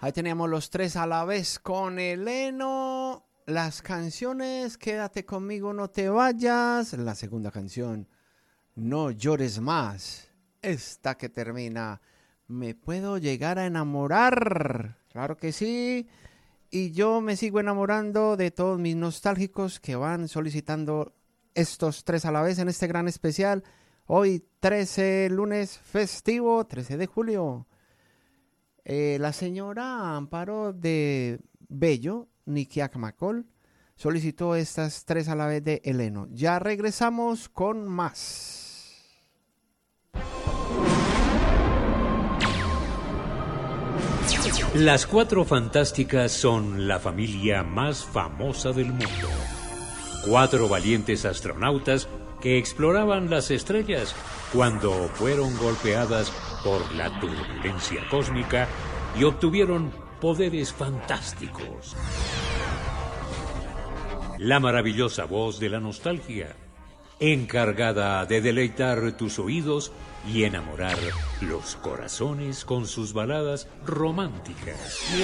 Ahí teníamos los tres a la vez con Eleno. Las canciones, Quédate conmigo, no te vayas. La segunda canción, No llores más. Esta que termina, ¿me puedo llegar a enamorar? Claro que sí. Y yo me sigo enamorando de todos mis nostálgicos que van solicitando estos tres a la vez en este gran especial. Hoy 13, lunes festivo, 13 de julio. La señora Amparo de Bello, Niquiacmacol, solicitó estas tres a la vez de Eleno. Ya regresamos con más. Las Cuatro Fantásticas son la familia más famosa del mundo. 4 valientes astronautas que exploraban las estrellas cuando fueron golpeadas por la turbulencia cósmica y obtuvieron poderes fantásticos. La maravillosa voz de la nostalgia, encargada de deleitar tus oídos y enamorar los corazones con sus baladas románticas.